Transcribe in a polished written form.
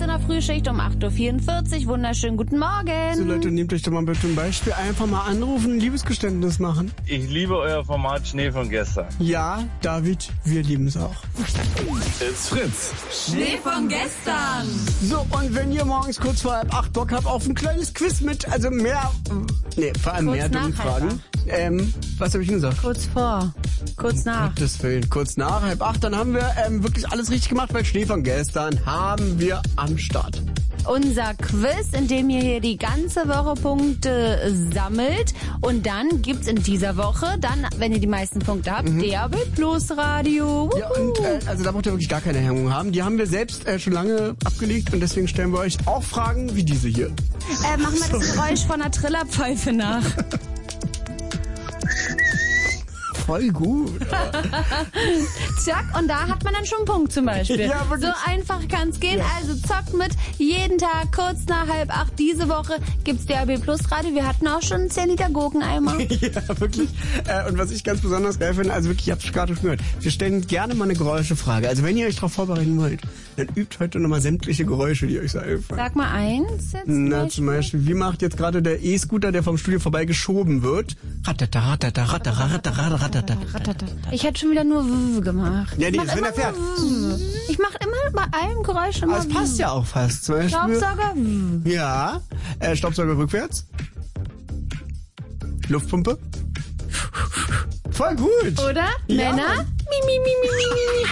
in der Frühschicht um 8.44 Uhr. Wunderschönen guten Morgen. So Leute, nehmt euch doch mal bitte ein Beispiel. Einfach mal anrufen, ein Liebesgeständnis machen. Ich liebe euer Format Schnee von gestern. Ja, David, wir lieben es auch. It's Fritz. Schnee von gestern. So, und wenn ihr morgens kurz vor 7:30 Bock habt auf ein kleines Quiz mit, also mehr, vor allem Kurz mehr dummen nach Fragen. Was habe ich denn gesagt? Kurz vor, kurz nach. Gottes Willen, kurz nach 7:30, dann haben wir wirklich alles richtig gemacht, weil Schnee von gestern haben wir am Start. Unser Quiz, in dem ihr hier die ganze Woche Punkte sammelt. Und dann gibt's in dieser Woche, dann, wenn ihr die meisten Punkte habt, DAB Plus Radio. Ja, und also da braucht ihr wirklich gar keine Hemmung haben. Die haben wir selbst schon lange abgelegt und deswegen stellen wir euch auch Fragen wie diese hier. Machen wir das Geräusch von einer Trillerpfeife nach. Voll gut. Zack, und da hat man dann schon einen Punkt zum Beispiel. Ja, wirklich. So einfach kann's gehen. Ja. Also zockt mit jeden Tag kurz nach 7:30. Diese Woche gibt's DAB Plus Radio. Wir hatten auch schon 10 Liter Gurkeneimer. Ja, wirklich. Und was ich ganz besonders geil finde, also wirklich, ich hab's gerade schon gehört, wir stellen gerne mal eine Geräuschefrage. Also wenn ihr euch darauf vorbereiten wollt, dann übt heute nochmal sämtliche Geräusche, die euch so einfallen. Sag mal eins jetzt. Na, zum Beispiel, wie macht jetzt gerade der E-Scooter, der vom Studio vorbei geschoben wird? Ratata, ratata, ratata, ratata, ratata. Ich hätte schon wieder nur W gemacht. Ja, nee, ist, wenn er fährt. Ich mache immer bei allem Geräusch immer Aber es passt ja auch fast. Zum Beispiel, Staubsauger. ja, Staubsauger rückwärts. Luftpumpe. Voll gut. Oder? Ja. Männer? Mi, mi, mi, mi, mi, mi.